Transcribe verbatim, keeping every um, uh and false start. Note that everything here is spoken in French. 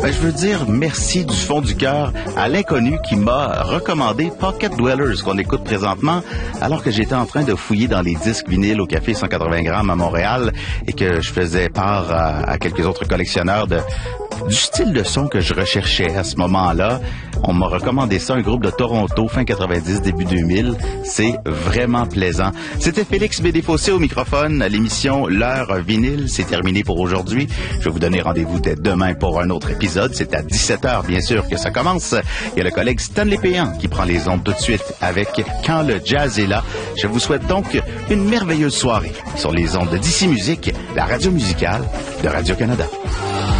Ben, je veux dire merci du fond du cœur à l'inconnu qui m'a recommandé Pocket Dwellers qu'on écoute présentement alors que j'étais en train de fouiller dans les disques vinyles au Café cent quatre-vingts grammes à Montréal et que je faisais part à, à quelques autres collectionneurs de du style de son que je recherchais à ce moment-là. On m'a recommandé ça, un groupe de Toronto, fin quatre-vingt-dix, début deux mille. C'est vraiment plaisant. C'était Félix Bédéfossé au microphone. L'émission L'heure vinyle, c'est terminé pour aujourd'hui. Je vais vous donner rendez-vous dès demain pour un autre épisode. C'est à dix-sept heures, bien sûr, que ça commence. Il y a le collègue Stanley Péan qui prend les ondes tout de suite avec Quand le jazz est là. Je vous souhaite donc une merveilleuse soirée sur les ondes de D C Musique, la radio musicale de Radio-Canada.